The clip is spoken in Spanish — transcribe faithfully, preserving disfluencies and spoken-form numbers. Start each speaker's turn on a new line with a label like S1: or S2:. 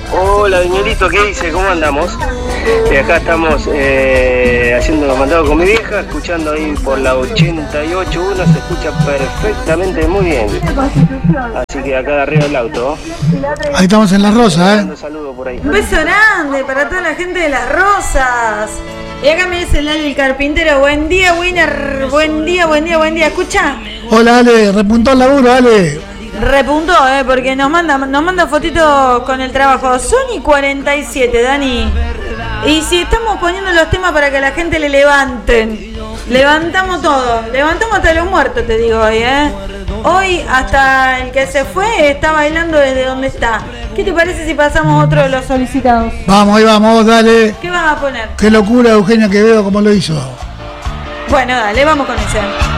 S1: Hola, Danielito, ¿qué dice? ¿Cómo andamos? Eh, acá estamos eh, haciendo los mandados con mi vieja, escuchando ahí por la ochenta y ocho punto uno, se escucha perfectamente, muy bien. Así que acá de arriba del auto.
S2: Ahí estamos en Las Rosas, ¿eh?
S1: Un saludo por ahí.
S3: Un beso grande para toda la gente de Las Rosas. Y acá me dice el Ale el carpintero, buen día, Winner, buen día, buen día, buen día. ¿Escucha?
S2: Hola, Ale, repuntó el laburo, Ale.
S3: Repuntó, eh, porque nos manda, nos manda fotitos con el trabajo. Sony cuarenta y siete, Dani. Y si estamos poniendo los temas para que la gente le levanten. Levantamos todo, levantamos hasta los muertos, te digo hoy, eh. Hoy hasta el que se fue está bailando desde donde está. ¿Qué te parece si pasamos otro de los solicitados?
S2: Vamos, ahí vamos, dale.
S3: ¿Qué vas a poner?
S2: Qué locura, Eugenia Quevedo, como lo hizo.
S3: Bueno, dale, vamos con ese.